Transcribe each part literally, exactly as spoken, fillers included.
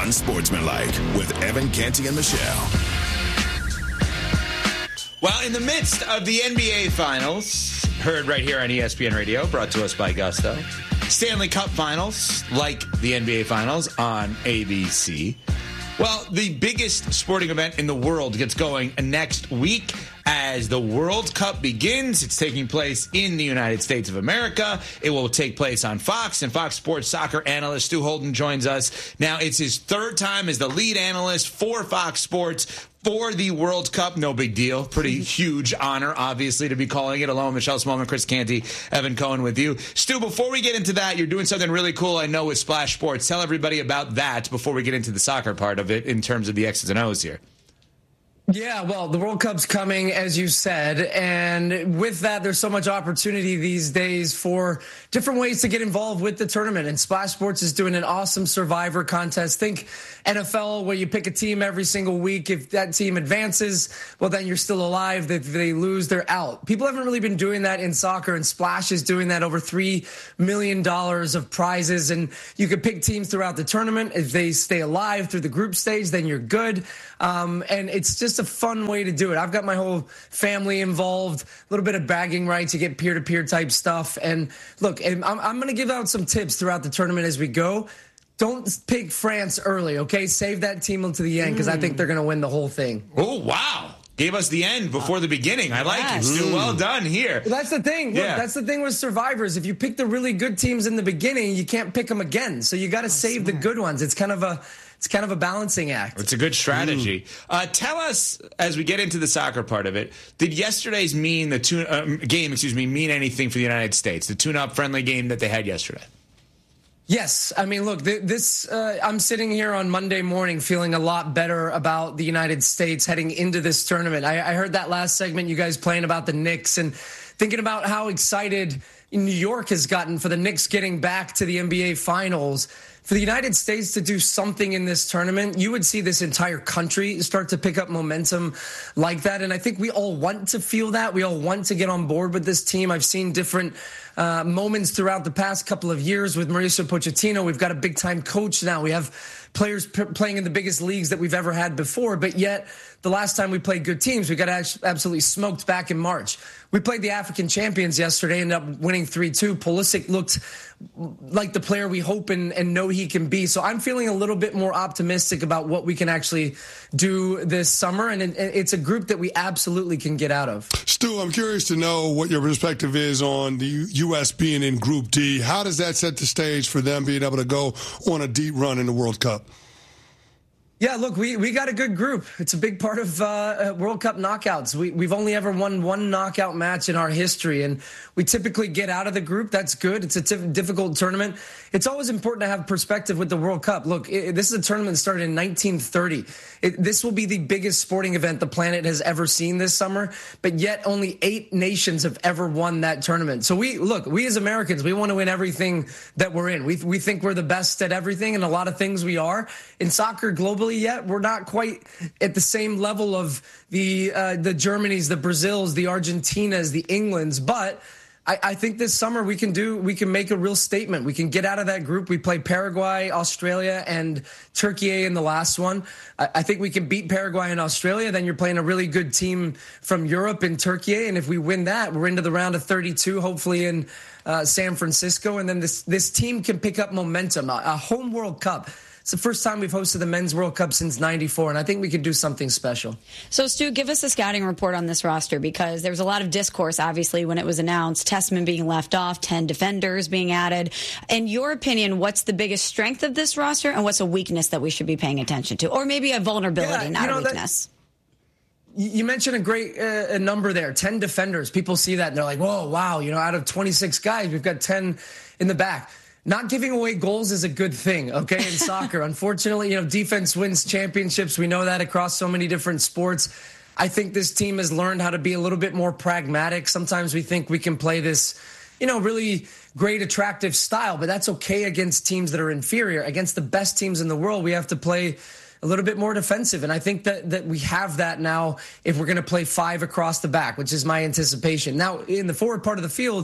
Unsportsmanlike with Evan Canty and Michelle. Well, in the midst of the N B A Finals, heard right here on E S P N Radio, brought to us by Gusto, Stanley Cup Finals, like the N B A Finals on A B C. Well, the biggest sporting event in the world gets going next week as the World Cup begins. It's taking place in the United States of America. It will take place on Fox, and Fox Sports soccer analyst Stu Holden joins us. Now, it's his third time as the lead analyst for Fox Sports for the World Cup. No big deal. Pretty huge honor, obviously, to be calling it. Along with Michelle Smallman, Chris Canty, Evan Cohen with you. Stu, before we get into that, you're doing something really cool, I know, with Splash Sports. Tell everybody about that before we get into the soccer part of it in terms of the X's and O's here. Yeah, well, the World Cup's coming, as you said, and with that, there's so much opportunity these days for different ways to get involved with the tournament, and Splash Sports is doing an awesome Survivor contest. Think N F L, where you pick a team every single week. If that team advances, well, then you're still alive. If they lose, they're out. People haven't really been doing that in soccer, and Splash is doing that. Over three million dollars of prizes, and you could pick teams throughout the tournament. If they stay alive through the group stage, then you're good, um, and it's just a fun way to do it. I've got my whole family involved, a little bit of bragging rights. You get peer-to-peer type stuff. And look, I'm, I'm going to give out some tips throughout the tournament as we go. Don't pick France early, okay? Save that team until the end because mm. I think they're going to win the whole thing. Oh, wow. Gave us the end before the beginning. I like yes. it, Stu. Well done here. Well, that's the thing. Look, yeah. that's the thing with Survivors. If you pick the really good teams in the beginning, you can't pick them again. So you got to save smart. the good ones. It's kind of a... It's kind of a balancing act. It's a good strategy. Mm. Uh, tell us, as we get into the soccer part of it, did yesterday's mean the tune, uh, game, excuse me, mean anything for the United States? The tune-up friendly game that they had yesterday? Yes. I mean, look, this. Uh, I'm sitting here on Monday morning feeling a lot better about the United States heading into this tournament. I, I heard that last segment you guys playing about the Knicks and thinking about how excited New York has gotten for the Knicks getting back to the N B A Finals. For the United States to do something in this tournament, you would see this entire country start to pick up momentum like that. And I think we all want to feel that. We all want to get on board with this team. I've seen different uh, moments throughout the past couple of years with Mauricio Pochettino. We've got a big-time coach now. We have players p- playing in the biggest leagues that we've ever had before. But yet, the last time we played good teams, we got absolutely smoked back in March. We played the African champions yesterday, ended up winning three two. Pulisic looked like the player we hope and, and know he can be. So I'm feeling a little bit more optimistic about what we can actually do this summer. And it, it's a group that we absolutely can get out of. Stu, I'm curious to know what your perspective is on the U S being in Group D. How does that set the stage for them being able to go on a deep run in the World Cup? Yeah, look, we, we got a good group. It's a big part of uh, World Cup knockouts. We, we've only ever won one knockout match in our history, and we typically get out of the group. That's good. It's a t- difficult tournament. It's always important to have perspective with the World Cup. Look, it, this is a tournament that started in nineteen thirty. It, this will be the biggest sporting event the planet has ever seen this summer, but yet only eight nations have ever won that tournament. So we, look, we as Americans, we want to win everything that we're in. We, we think we're the best at everything, and a lot of things we are. In soccer globally, yet we're not quite at the same level of the uh, the Germanys, the Brazils, the Argentinas, the Englands. But I, I think this summer we can do we can make a real statement. We can get out of that group. We play Paraguay, Australia, and Turkey in the last one. I, I think we can beat Paraguay and Australia. Then you're playing a really good team from Europe and Turkey, and if we win that, we're into the round of thirty-two, hopefully in uh, San Francisco. And then this this team can pick up momentum. A, a home World Cup. It's the first time we've hosted the Men's World Cup since ninety-four, and I think we could do something special. So, Stu, give us a scouting report on this roster, because there was a lot of discourse, obviously, when it was announced. Tessman being left off, ten defenders being added. In your opinion, what's the biggest strength of this roster, and what's a weakness that we should be paying attention to? Or maybe a vulnerability, yeah, not you know, a weakness. That, you mentioned a great uh, number there, ten defenders. People see that, and they're like, whoa, wow, you know, out of twenty-six guys, we've got ten in the back. Not giving away goals is a good thing, okay, in soccer. Unfortunately, you know, defense wins championships. We know that across so many different sports. I think this team has learned how to be a little bit more pragmatic. Sometimes we think we can play this, you know, really great, attractive style, but that's okay against teams that are inferior. Against the best teams in the world, we have to play a little bit more defensive. And I think that, that we have that now if we're going to play five across the back, which is my anticipation. Now, in the forward part of the field,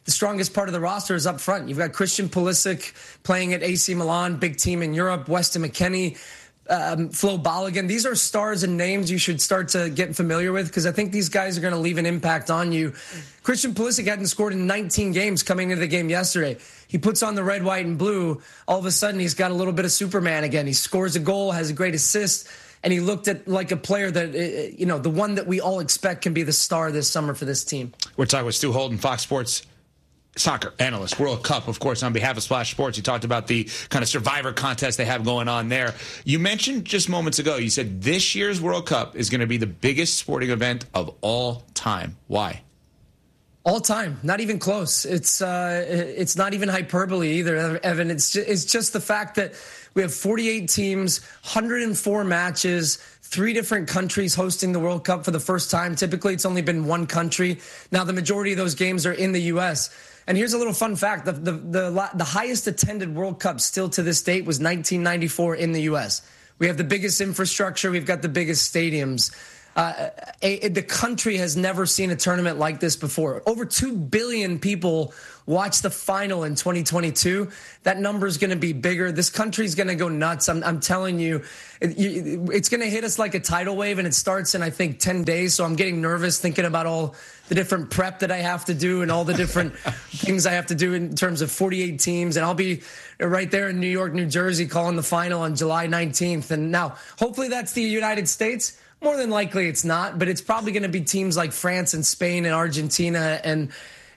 the strongest part of the roster is up front. You've got Christian Pulisic playing at A C Milan, big team in Europe, Weston McKennie, Um, Flo Balogun. These are stars and names you should start to get familiar with, because I think these guys are going to leave an impact on you. Christian Pulisic hadn't scored in nineteen games coming into the game yesterday. He puts on the red, white, and blue. All of a sudden, he's got a little bit of Superman again. He scores a goal, has a great assist, and he looked at like a player that, you know, the one that we all expect can be the star this summer for this team. We're talking with Stu Holden, Fox Sports soccer analyst, World Cup, of course, on behalf of Splash Sports. You talked about the kind of survivor contest they have going on there. You mentioned just moments ago, you said this year's World Cup is going to be the biggest sporting event of all time. Why? All time, not even close. It's uh, it's not even hyperbole either, Evan. It's just, it's just the fact that we have forty-eight teams, one hundred four matches, three different countries hosting the World Cup for the first time. Typically, it's only been one country. Now, the majority of those games are in the U S And here's a little fun fact. The, the, the, the highest attended World Cup still to this date was nineteen ninety-four in the U S We have the biggest infrastructure. We've got the biggest stadiums. Uh, a, a, the country has never seen a tournament like this before. Over two billion people watched the final in twenty twenty-two. That number is going to be bigger. This country's going to go nuts. I'm, I'm telling you, it, it's going to hit us like a tidal wave, and it starts in, I think, ten days. So I'm getting nervous thinking about all the different prep that I have to do and all the different things I have to do in terms of forty-eight teams. And I'll be right there in New York, New Jersey, calling the final on July nineteenth. And now, hopefully that's the United States. More than likely it's not, but it's probably going to be teams like France and Spain and Argentina. And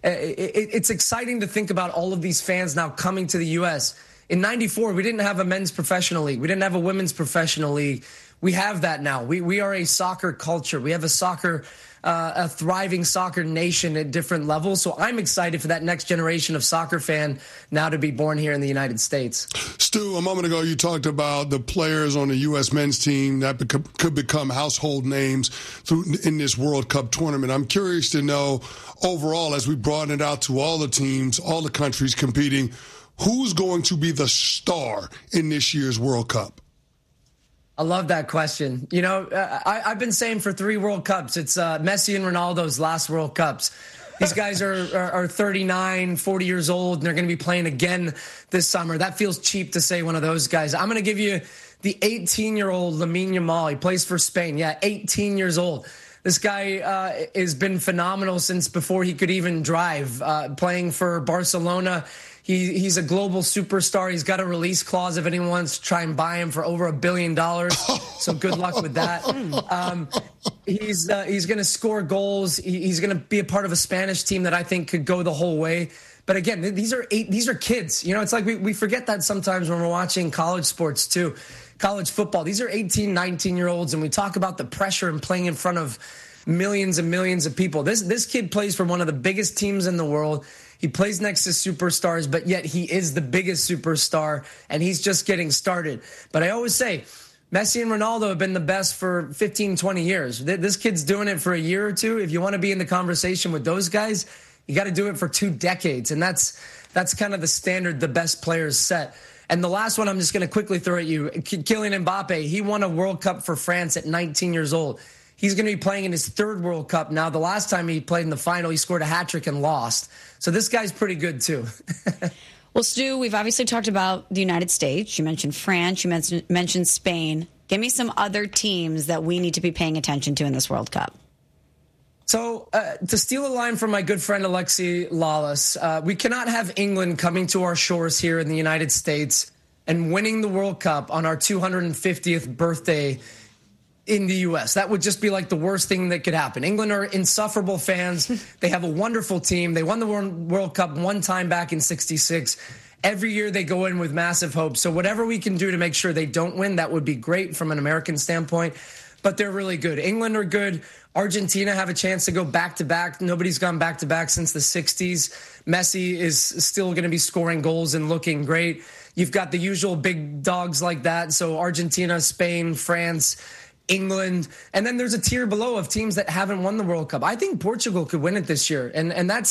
it's exciting to think about all of these fans now coming to the U S In ninety-four, we didn't have a men's professional league. We didn't have a women's professional league. We have that now. We we are a soccer culture. We have a soccer, uh, a thriving soccer nation at different levels. So I'm excited for that next generation of soccer fan now to be born here in the United States. Stu, a moment ago you talked about the players on the U S men's team that become, could become household names through, in this World Cup tournament. I'm curious to know, overall, as we broaden it out to all the teams, all the countries competing, who's going to be the star in this year's World Cup? I love that question. You know, uh, I, I've been saying for three World Cups, it's uh, Messi and Ronaldo's last World Cups. These guys are, are, are thirty-nine, forty years old, and they're going to be playing again this summer. That feels cheap to say one of those guys. I'm going to give you the eighteen-year-old Lamine Yamal. He plays for Spain. Yeah, eighteen years old. This guy uh, has been phenomenal since before he could even drive, uh, playing for Barcelona. He, he's a global superstar. He's got a release clause if anyone wants to try and buy him for over a billion dollars. So good luck with that. Um, he's uh, he's going to score goals. He, he's going to be a part of a Spanish team that I think could go the whole way. But again, these are eight, these are kids. You know, it's like we, we forget that sometimes when we're watching college sports too, college football. These are eighteen, nineteen-year-olds, and we talk about the pressure and playing in front of millions and millions of people. This this kid plays for one of the biggest teams in the world. He plays next to superstars, but yet he is the biggest superstar, and he's just getting started. But I always say, Messi and Ronaldo have been the best for fifteen, twenty years. This kid's doing it for a year or two. If you want to be in the conversation with those guys, you got to do it for two decades. And that's that's kind of the standard the best players set. And the last one I'm just going to quickly throw at you, Kylian Mbappe. He won a World Cup for France at nineteen years old. He's going to be playing in his third World Cup now. The last time he played in the final, he scored a hat trick and lost. So this guy's pretty good, too. Well, Stu, we've obviously talked about the United States. You mentioned France. You mentioned, mentioned Spain. Give me some other teams that we need to be paying attention to in this World Cup. So uh, to steal a line from my good friend Alexi Lawless, uh, we cannot have England coming to our shores here in the United States and winning the World Cup on our two hundred fiftieth birthday in the U S. That would just be like the worst thing that could happen. England are insufferable fans. They have a wonderful team. They won the World Cup one time back in sixty-six. Every year they go in with massive hopes. So whatever we can do to make sure they don't win, that would be great from an American standpoint. But they're really good. England are good. Argentina have a chance to go back-to-back. Nobody's gone back-to-back since the sixties. Messi is still going to be scoring goals and looking great. You've got the usual big dogs like that. So Argentina, Spain, France, England, and then there's a tier below of teams that haven't won the World Cup. I think Portugal could win it this year, and and that's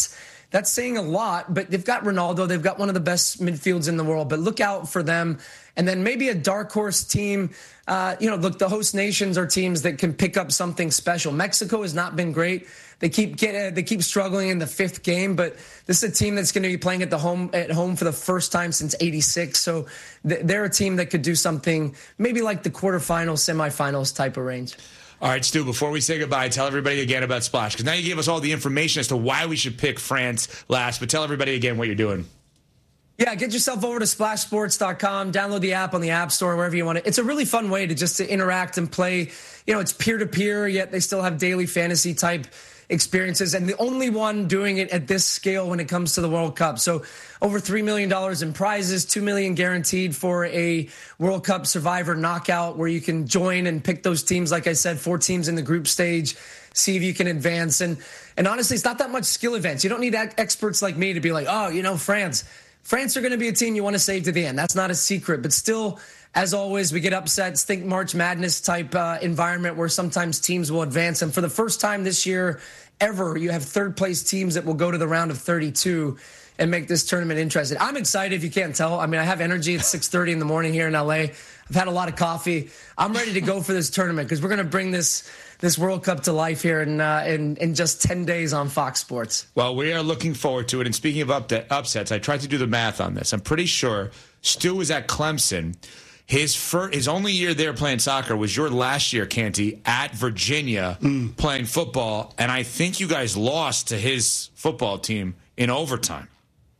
That's saying a lot, but they've got Ronaldo. They've got one of the best midfields in the world, but look out for them. And then maybe a dark horse team. Uh, you know, look, the host nations are teams that can pick up something special. Mexico has not been great. They keep get, they keep struggling in the fifth game, but this is a team that's going to be playing at the home at home for the first time since eighty-six. So th- they're a team that could do something maybe like the quarterfinals, semifinals type of range. All right, Stu, before we say goodbye, tell everybody again about Splash, because now you gave us all the information as to why we should pick France last, but tell everybody again what you're doing. Yeah, get yourself over to splash sports dot com, download the app on the App Store, wherever you want it. It's a really fun way to just to interact and play. You know, it's peer-to-peer, yet they still have daily fantasy type experiences, and the only one doing it at this scale when it comes to the World Cup. So over three million dollars in prizes, two million dollars guaranteed for a World Cup Survivor knockout where you can join and pick those teams. Like I said, four teams in the group stage, see if you can advance. And, and honestly, it's not that much skill events. You don't need experts like me to be like, oh, you know, France. France are going to be a team you want to save to the end. That's not a secret. But still, as always, we get upsets. Think March Madness type uh, environment where sometimes teams will advance. And for the first time this year ever, you have third-place teams that will go to the round of thirty-two and make this tournament interesting. I'm excited, if you can't tell. I mean, I have energy at six thirty in the morning here in L A. I've had a lot of coffee. I'm ready to go for this tournament because we're going to bring this this World Cup to life here in, uh, in in just ten days on Fox Sports. Well, we are looking forward to it. And speaking of up upsets, I tried to do the math on this. I'm pretty sure Stu was at Clemson. His first, his only year there playing soccer was your last year, Canty, at Virginia mm. playing football. And I think you guys lost to his football team in overtime.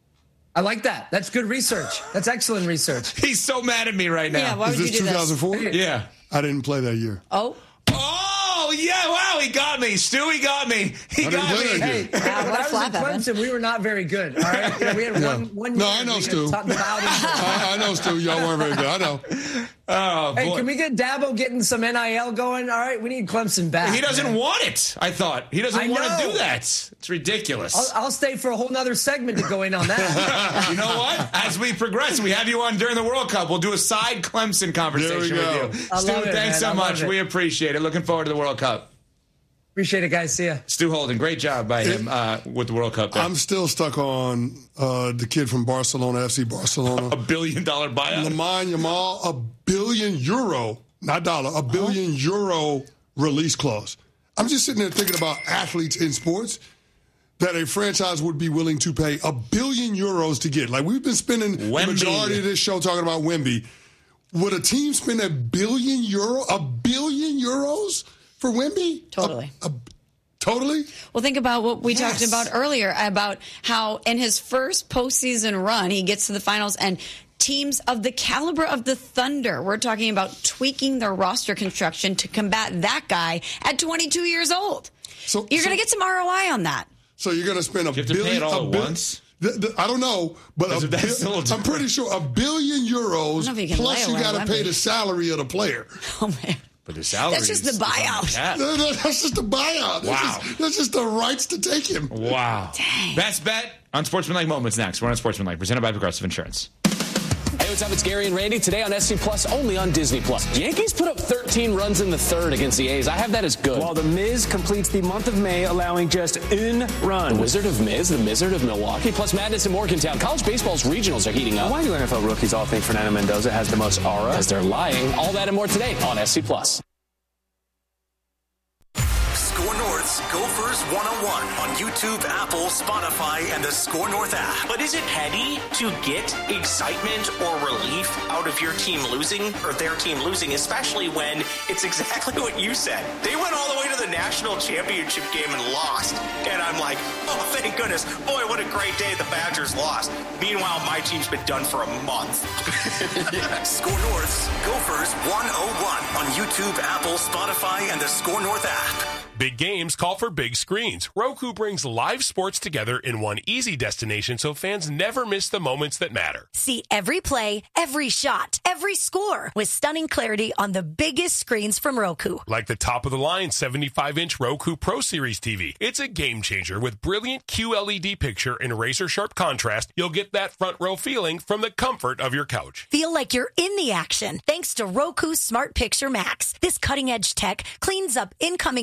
I like that. That's good research. That's excellent research. He's so mad at me right now. Yeah, why would Is this you do two thousand four? this? Yeah. I didn't play that year. Oh. Oh, yeah. Wow, he got me. Stu, he got me. He I got me. Hey, uh, when I was at Clemson, we were not very good. All right, yeah, we had Yeah. one, one No, year I know, we Stu. had top- I, I know, Stu. Y'all weren't very good. I know. Oh, Hey, boy. can we get Dabo getting some N I L going? All right, we need Clemson back. He doesn't man. want it, I thought. He doesn't I want to know. do that. It's ridiculous. I'll, I'll stay for a whole nother segment to go in on that. You know what? As we progress, we have you on during the World Cup. We'll do a side Clemson conversation go. with you. I Stu, love it, thanks man. so I love much. it. We appreciate it. Looking forward to the World Cup. Appreciate it, guys. See ya. Stu Holden, great job by him uh, with the World Cup. There. I'm still stuck on uh, the kid from Barcelona, F C Barcelona. A billion dollar buyout. Lamine Yamal, a billion euro, not dollar, a billion euro release clause. I'm just sitting there thinking about athletes in sports that a franchise would be willing to pay a billion euros to get. Like, we've been spending Wemby. the majority of this show talking about Wemby. Would a team spend a billion euro, a billion euros for Wemby? Totally. A, a, totally? Well, think about what we Yes. talked about earlier about how in his first postseason run, he gets to the finals and teams of the caliber of the Thunder, we're talking about tweaking their roster construction to combat that guy at twenty-two years old. So You're so, going to get some R O I on that. So you're going to spend a Do you have to pay billion it all a at bil- once? The, the, I don't know, but That's- a that's bil- still a I'm different- pretty sure a billion euros know if you can plus lay you away got to pay Wemby. the salary of the player. Oh, man. But the salary That's just the is- is on buyout. cap. No, no, that's just a buyout. That's Wow. just, that's just the rights to take him. Wow. Dang. Best bet on Sportsmanlike Moments next. We're on Sportsmanlike, presented by Progressive Insurance. Hey, what's up? It's Gary and Randy. Today on S C Plus, only on Disney Plus. Yankees put up thirteen runs in the third against the A's. I have that as good. While the Miz completes the month of May, allowing just un The run. Wizard of Miz, the Wizard of Milwaukee, plus Madness in Morgantown. College baseball's regionals are heating up. Why do N F L rookies all think Fernando Mendoza has the most aura? Because they're lying. All that and more today on S C Plus. Score North's Gophers one oh one on YouTube, Apple, Spotify, and the Score North app. But is it petty to get excitement or relief out of your team losing or their team losing, especially when it's exactly what you said? They went all the way to the national championship game and lost. And I'm like, oh, thank goodness. Boy, what a great day the Badgers lost. Meanwhile, my team's been done for a month. Score North's Gophers one oh one on YouTube, Apple, Spotify, and the Score North app. Big games call for big screens. Roku brings live sports together in one easy destination so fans never miss the moments that matter. See every play, every shot, every score with stunning clarity on the biggest screens from Roku. Like the top-of-the-line seventy-five inch Roku Pro Series T V. It's a game changer with brilliant Q L E D picture and razor-sharp contrast. You'll get that front-row feeling from the comfort of your couch. Feel like you're in the action thanks to Roku Smart Picture Max. This cutting-edge tech cleans up incoming T V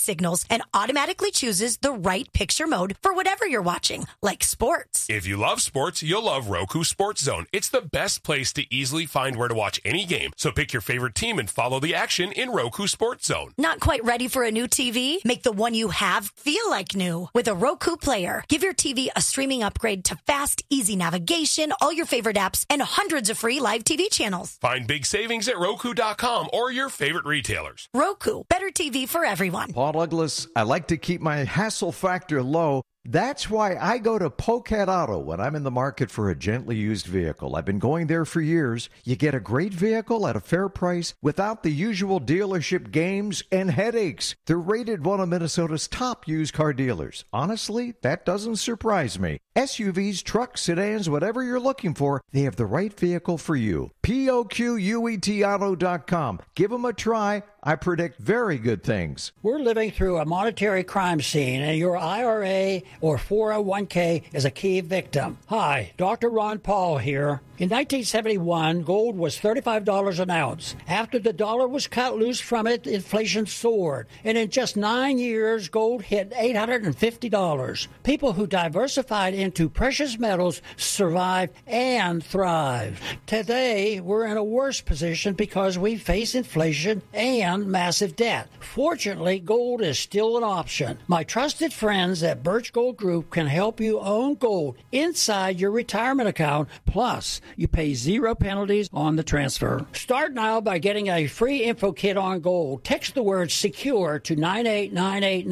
signals and automatically chooses the right picture mode for whatever you're watching, like sports. If you love sports, you'll love Roku Sports Zone. It's the best place to easily find where to watch any game. So pick your favorite team and follow the action in Roku Sports Zone. Not quite ready for a new T V? Make the one you have feel like new with a Roku Player. Give your T V a streaming upgrade to fast, easy navigation, all your favorite apps, and hundreds of free live T V channels. Find big savings at Roku dot com or your favorite retailers. Roku, better T V for everyone. Paul Douglas, I like to keep my hassle factor low. That's why I go to Pocat Auto when I'm in the market for a gently used vehicle. I've been going there for years. You get a great vehicle at a fair price without the usual dealership games and headaches. They're rated one of Minnesota's top used car dealers. Honestly, that doesn't surprise me. S U Vs, trucks, sedans, whatever you're looking for, they have the right vehicle for you. P O Q U E T auto dot com. Give them a try. I predict very good things. We're living through a monetary crime scene, and your I R A or four oh one k is a key victim. Hi, Doctor Ron Paul here. In nineteen seventy-one, gold was thirty-five dollars an ounce. After the dollar was cut loose from it, inflation soared. And in just nine years, gold hit eight hundred fifty dollars. People who diversified into precious metals survived and thrived. Today, we're in a worse position because we face inflation and massive debt. Fortunately, gold is still an option. My trusted friends at Birch Gold Group can help you own gold inside your retirement account. Plus, you pay zero penalties on the transfer. Start now by getting a free info kit on gold. Text the word SECURE to nine eight nine eight